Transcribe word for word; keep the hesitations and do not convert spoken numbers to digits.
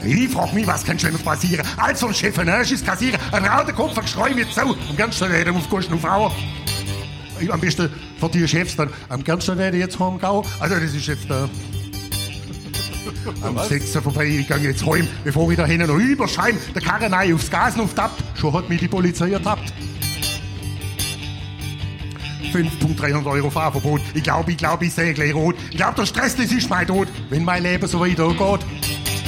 Ich frag mich, was kann Schlimmes passieren? Als so ein Chefenage ist kassieren, ein rauter Kopf, ein Geschrei wird so. Am ganz schnell reden auf Kosten auf Frau. Am besten von dir Chefs dann. Am ganz schnell reden jetzt heim gehen. Also das ist jetzt der... Am Sechser vorbei, ich gehe jetzt heim, bevor ich da hinten noch überscheim. Der Karren ein aufs Gas noch tappt. Schon hat mich die Polizei ertappt. fünftausenddreihundert Euro Fahrverbot. Ich glaube, ich glaube, ich sehe gleich rot. Ich glaube, der Stress, das ist mein Tod, wenn mein Leben so weitergeht.